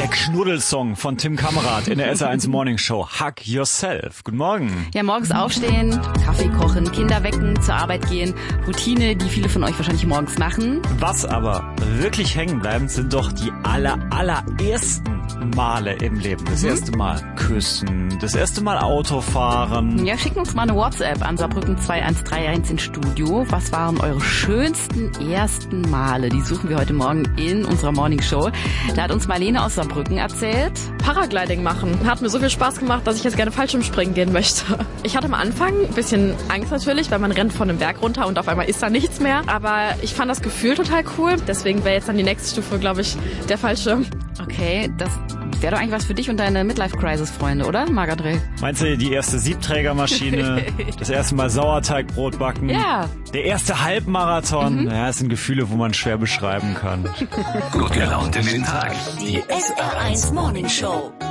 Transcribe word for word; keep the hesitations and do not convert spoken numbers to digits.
Der Knuddelsong von Tim Kamerath in der S R eins Morning Show. Hug Yourself. Guten Morgen. Ja, morgens aufstehen, Kaffee kochen, Kinder wecken, zur Arbeit gehen. Routine, die viele von euch wahrscheinlich morgens machen. Was aber wirklich hängen bleibt, sind doch die aller, allerersten Male im Leben. Das erste Mal küssen, das erste Mal Auto fahren. Ja, schickt uns mal eine WhatsApp an Saarbrücken zwei eins drei eins ins Studio. Was waren eure schönsten ersten Male? Die suchen wir heute Morgen in unserer Morning Show. Da hat uns Marlene aus Saarbrücken erzählt. Paragliding machen. Hat mir so viel Spaß gemacht, dass ich jetzt gerne Fallschirmspringen gehen möchte. Ich hatte am Anfang ein bisschen Angst natürlich, weil man rennt von einem Berg runter und auf einmal ist da nichts mehr. Aber ich fand das Gefühl total cool. Deswegen wäre jetzt dann die nächste Stufe, glaube ich, der Fallschirm. Okay, das wäre doch eigentlich was für dich und deine Midlife-Crisis-Freunde, oder, Marc-André? Meinst du die erste Siebträgermaschine, das erste Mal Sauerteigbrot backen, ja. Der erste Halbmarathon? Mhm. Ja, das sind Gefühle, wo man schwer beschreiben kann. Gut gelaunt in den Tag. Die S R eins Morning Show.